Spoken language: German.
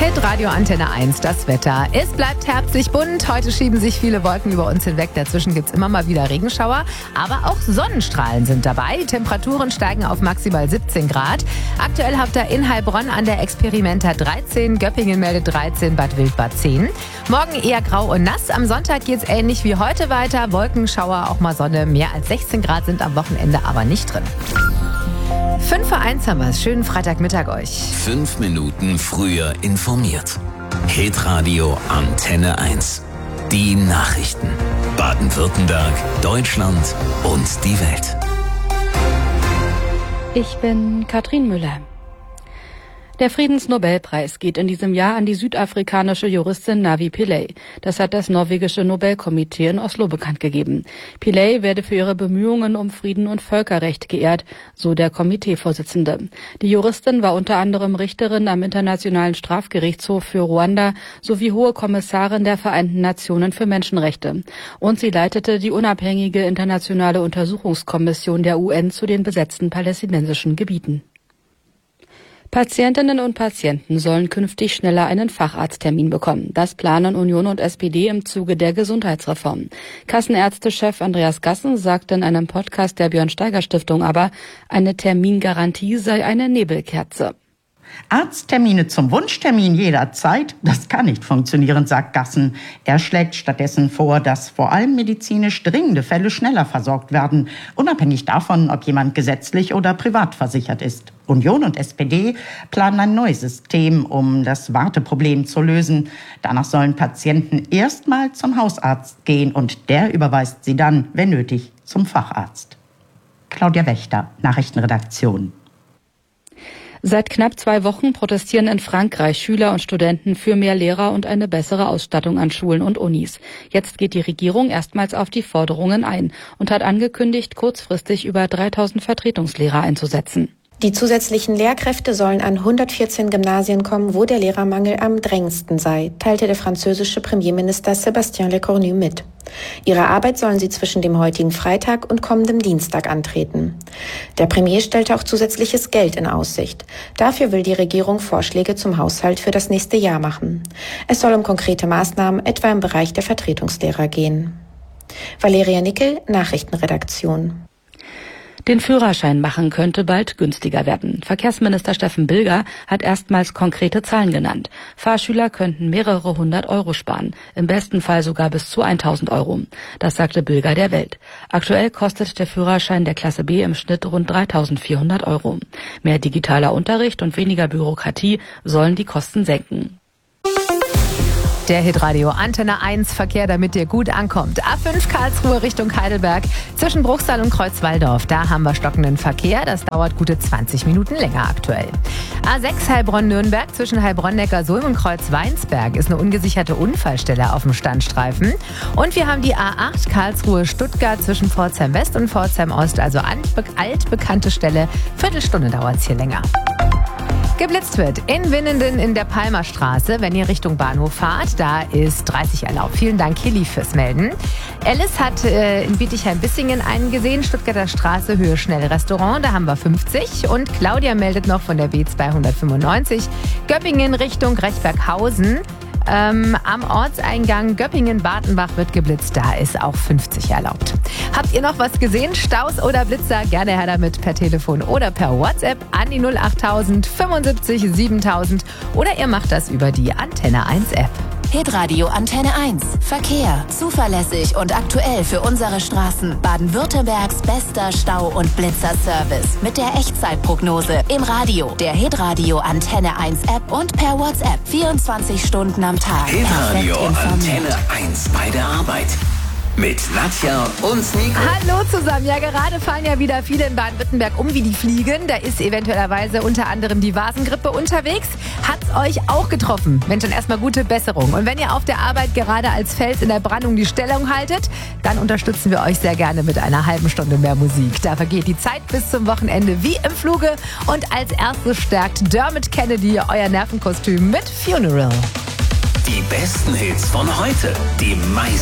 Hitradio Antenne 1, das Wetter. Es bleibt herbstlich bunt. Heute schieben sich viele Wolken über uns hinweg. Dazwischen gibt's immer mal wieder Regenschauer. Aber auch Sonnenstrahlen sind dabei. Temperaturen steigen auf maximal 17 Grad. Aktuell habt ihr in Heilbronn an der Experimenta 13, Göppingen meldet 13, Bad Wildbad 10. Morgen eher grau und nass. Am Sonntag geht's ähnlich wie heute weiter. Wolkenschauer, auch mal Sonne. Mehr als 16 Grad sind am Wochenende aber nicht drin. 5:01 haben wir es. Schönen Freitagmittag euch. 5 Minuten früher informiert. Hitradio Antenne 1. Die Nachrichten. Baden-Württemberg, Deutschland und die Welt. Ich bin Katrin Müller. Der Friedensnobelpreis geht in diesem Jahr an die südafrikanische Juristin Navi Pillay. Das hat das norwegische Nobelkomitee in Oslo bekannt gegeben. Pillay werde für ihre Bemühungen um Frieden und Völkerrecht geehrt, so der Komiteevorsitzende. Die Juristin war unter anderem Richterin am Internationalen Strafgerichtshof für Ruanda sowie Hohe Kommissarin der Vereinten Nationen für Menschenrechte. Und sie leitete die unabhängige internationale Untersuchungskommission der UN zu den besetzten palästinensischen Gebieten. Patientinnen und Patienten sollen künftig schneller einen Facharzttermin bekommen. Das planen Union und SPD im Zuge der Gesundheitsreform. Kassenärztechef Andreas Gassen sagte in einem Podcast der Björn-Steiger-Stiftung aber, eine Termingarantie sei eine Nebelkerze. Arzttermine zum Wunschtermin jederzeit, das kann nicht funktionieren, sagt Gassen. Er schlägt stattdessen vor, dass vor allem medizinisch dringende Fälle schneller versorgt werden, unabhängig davon, ob jemand gesetzlich oder privat versichert ist. Union und SPD planen ein neues System, um das Warteproblem zu lösen. Danach sollen Patienten erstmal zum Hausarzt gehen und der überweist sie dann, wenn nötig, zum Facharzt. Claudia Wächter, Nachrichtenredaktion. Seit knapp 2 Wochen protestieren in Frankreich Schüler und Studenten für mehr Lehrer und eine bessere Ausstattung an Schulen und Unis. Jetzt geht die Regierung erstmals auf die Forderungen ein und hat angekündigt, kurzfristig über 3000 Vertretungslehrer einzusetzen. Die zusätzlichen Lehrkräfte sollen an 114 Gymnasien kommen, wo der Lehrermangel am drängendsten sei, teilte der französische Premierminister Sébastien Lecornu mit. Ihre Arbeit sollen sie zwischen dem heutigen Freitag und kommendem Dienstag antreten. Der Premier stellte auch zusätzliches Geld in Aussicht. Dafür will die Regierung Vorschläge zum Haushalt für das nächste Jahr machen. Es soll um konkrete Maßnahmen etwa im Bereich der Vertretungslehrer gehen. Valeria Nickel, Nachrichtenredaktion. Den Führerschein machen könnte bald günstiger werden. Verkehrsminister Steffen Bilger hat erstmals konkrete Zahlen genannt. Fahrschüler könnten mehrere 100 Euro sparen, im besten Fall sogar bis zu 1000 Euro. Das sagte Bilger der Welt. Aktuell kostet der Führerschein der Klasse B im Schnitt rund 3400 Euro. Mehr digitaler Unterricht und weniger Bürokratie sollen die Kosten senken. Der Hitradio Antenne 1 Verkehr, damit ihr gut ankommt. A5 Karlsruhe Richtung Heidelberg zwischen Bruchsal und Kreuzwaldorf. Da haben wir stockenden Verkehr. Das dauert gute 20 Minuten länger aktuell. A6 Heilbronn-Nürnberg zwischen Heilbronn-Neckarsulm und Kreuz-Weinsberg ist eine ungesicherte Unfallstelle auf dem Standstreifen. Und wir haben die A8 Karlsruhe-Stuttgart zwischen Pforzheim West und Pforzheim Ost. Also altbekannte Stelle. Viertelstunde dauert es hier länger. Geblitzt wird in Winnenden in der Palmerstraße, wenn ihr Richtung Bahnhof fahrt. Da ist 30 erlaubt. Vielen Dank, Hilly, fürs Melden. Alice hat in Bietigheim-Bissingen einen gesehen. Stuttgarter Straße, Höhe Schnellrestaurant, da haben wir 50. Und Claudia meldet noch von der B295. Göppingen Richtung Rechberghausen. Am Ortseingang Göppingen-Bartenbach wird geblitzt, da ist auch 50 erlaubt. Habt ihr noch was gesehen? Staus oder Blitzer? Gerne her damit per Telefon oder per WhatsApp an die 08000 75 7000 oder ihr macht das über die Antenne 1 App. Hitradio Antenne 1. Verkehr. Zuverlässig und aktuell für unsere Straßen. Baden-Württembergs bester Stau- und Blitzerservice. Mit der Echtzeitprognose. Im Radio. Der Hitradio Antenne 1 App und per WhatsApp. 24 Stunden am Tag. Hitradio Antenne 1 bei der Arbeit. Mit Nadja und Nico. Hallo zusammen. Ja, gerade fallen ja wieder viele in Baden-Württemberg um wie die Fliegen. Da ist eventuellerweise unter anderem die Vasengrippe unterwegs. Hat's euch auch getroffen? Mensch, dann erstmal gute Besserung. Und wenn ihr auf der Arbeit gerade als Fels in der Brandung die Stellung haltet, dann unterstützen wir euch sehr gerne mit einer halben Stunde mehr Musik. Da vergeht die Zeit bis zum Wochenende wie im Fluge. Und als erstes stärkt Dermot Kennedy euer Nervenkostüm mit Funeral. Die besten Hits von heute. Die meisten